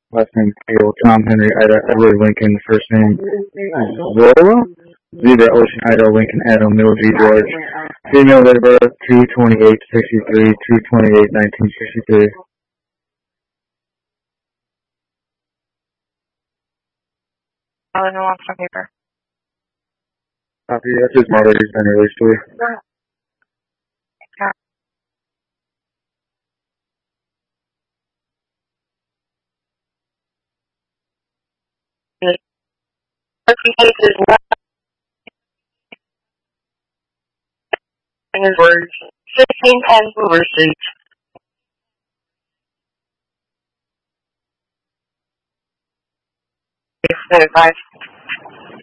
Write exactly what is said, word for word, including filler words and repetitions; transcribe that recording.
last name Cale, Tom Henry, Ida, Edward Lincoln, first name Zola, Zebra, Ocean, Idaho, Lincoln, Adam, Middle G, George. Female, date of birth, two twenty-eight sixty-three, two twenty-eight nineteen sixty-three. Oh, no loss on paper. Copy, that's his mother, he's been released to her. Cases in his words, fifteen ten Hoover Street. Five.